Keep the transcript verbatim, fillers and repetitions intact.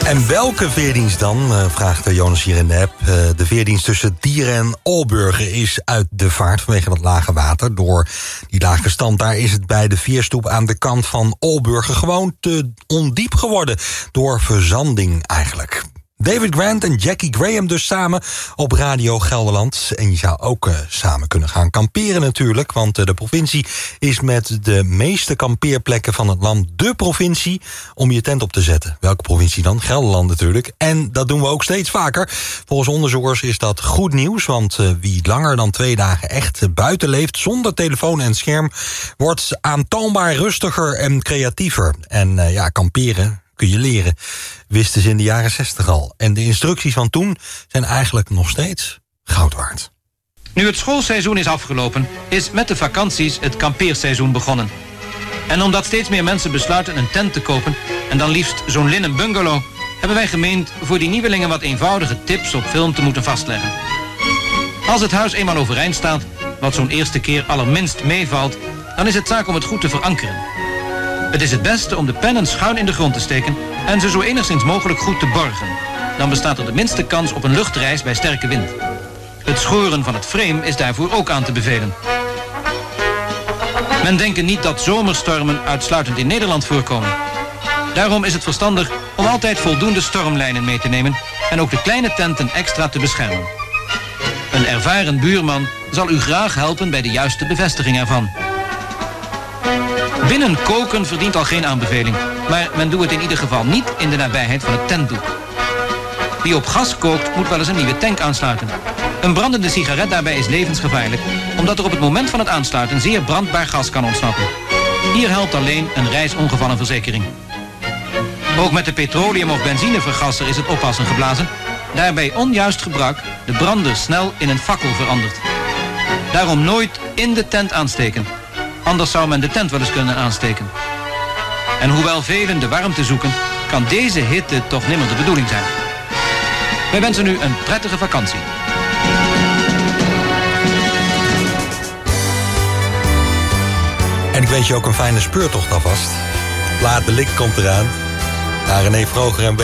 En welke veerdienst dan, uh, vraagt Jonas hier in de app. Uh, de veerdienst tussen Dieren en Olburgen is uit de vaart vanwege dat lage water. Door die lage stand daar is het bij de veerstoep aan de kant van Olburgen gewoon te ondiep geworden. Door verzanding eigenlijk. David Grant en Jackie Graham dus samen op Radio Gelderland. En je zou ook uh, samen kunnen gaan kamperen natuurlijk. Want uh, de provincie is met de meeste kampeerplekken van het land dé provincie om je tent op te zetten. Welke provincie dan? Gelderland natuurlijk. En dat doen we ook steeds vaker. Volgens onderzoekers is dat goed nieuws. Want uh, wie langer dan twee dagen echt buiten leeft zonder telefoon en scherm wordt aantoonbaar rustiger en creatiever. En uh, ja, kamperen kun je leren, wisten ze in de jaren zestig al. En de instructies van toen zijn eigenlijk nog steeds goud waard. Nu het schoolseizoen is afgelopen, is met de vakanties het kampeerseizoen begonnen. En omdat steeds meer mensen besluiten een tent te kopen, en dan liefst zo'n linnen bungalow, hebben wij gemeend voor die nieuwelingen wat eenvoudige tips op film te moeten vastleggen. Als het huis eenmaal overeind staat, wat zo'n eerste keer allerminst meevalt, dan is het zaak om het goed te verankeren. Het is het beste om de pennen schuin in de grond te steken en ze zo enigszins mogelijk goed te borgen. Dan bestaat er de minste kans op een luchtreis bij sterke wind. Het schoren van het frame is daarvoor ook aan te bevelen. Men denkt niet dat zomerstormen uitsluitend in Nederland voorkomen. Daarom is het verstandig om altijd voldoende stormlijnen mee te nemen en ook de kleine tenten extra te beschermen. Een ervaren buurman zal u graag helpen bij de juiste bevestiging ervan. Binnen koken verdient al geen aanbeveling, maar men doet het in ieder geval niet in de nabijheid van het tentdoek. Wie op gas kookt moet wel eens een nieuwe tank aansluiten. Een brandende sigaret daarbij is levensgevaarlijk, omdat er op het moment van het aansluiten zeer brandbaar gas kan ontsnappen. Hier helpt alleen een reisongevallenverzekering. Ook met de petroleum- of benzinevergasser is het oppassen geblazen. Daarbij onjuist gebruik de brander snel in een fakkel verandert. Daarom nooit in de tent aansteken. Anders zou men de tent wel eens kunnen aansteken. En hoewel velen de warmte zoeken, kan deze hitte toch nimmer de bedoeling zijn. Wij wensen u een prettige vakantie. En ik wens je ook een fijne speurtocht alvast. Laat de lik komt eraan. Naar René Vroger en